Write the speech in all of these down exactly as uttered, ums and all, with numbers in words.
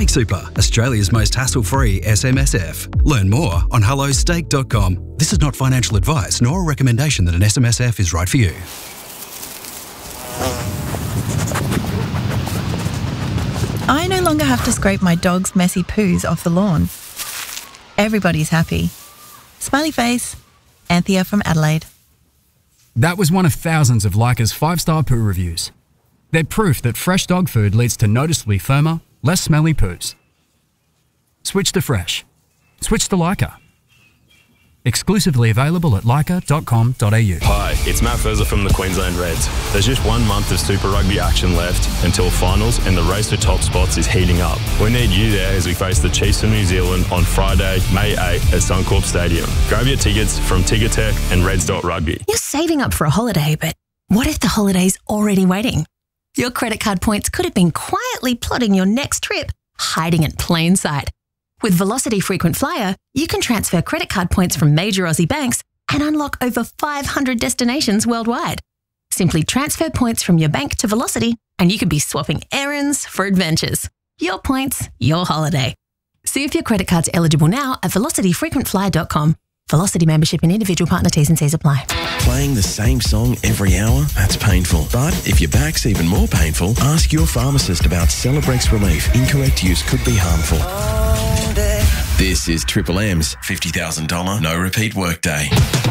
Steak Super, Australia's most hassle-free S M S F. Learn more on hello steak dot com. This is not financial advice nor a recommendation that an S M S F is right for you. I no longer have to scrape my dog's messy poos off the lawn. Everybody's happy. Smiley face, Anthea from Adelaide. That was one of thousands of Leica's five-star poo reviews. They're proof that fresh dog food leads to noticeably firmer, less smelly poos. Switch to fresh. Switch to Leica. Exclusively available at leica dot com dot a u. Hi, it's Matt Furzer from the Queensland Reds. There's just one month of Super Rugby action left until finals, and the race to top spots is heating up. We need you there as we face the Chiefs of New Zealand on Friday, May eighth at Suncorp Stadium. Grab your tickets from Ticketek and reds dot rugby. You're saving up for a holiday, but what if the holiday's already waiting? Your credit card points could have been quietly plotting your next trip, hiding in plain sight. With Velocity Frequent Flyer, you can transfer credit card points from major Aussie banks and unlock over five hundred destinations worldwide. Simply transfer points from your bank to Velocity and you could be swapping errands for adventures. Your points, your holiday. See if your credit card's eligible now at velocity frequent flyer dot com. Velocity membership and individual partner T's and C's apply. Playing the same song every hour? That's painful. But if your back's even more painful, ask your pharmacist about Celebrex Relief. Incorrect use could be harmful. This is Triple M's fifty thousand dollars no repeat workday.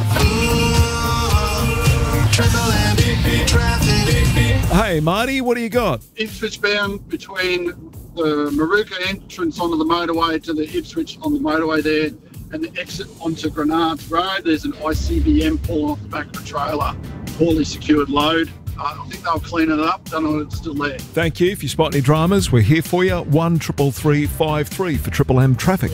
Hey Marty, what do you got? Ipswich bound between the Maruka entrance onto the motorway to the Ipswich on the motorway there and the exit onto Grenards Road. There's an I C B M pulling off the back of a trailer, poorly secured load. Uh, I think they'll clean it up. Don't know if it's still there. Thank you. If you spot any dramas, we're here for you. one triple three five three for Triple M traffic.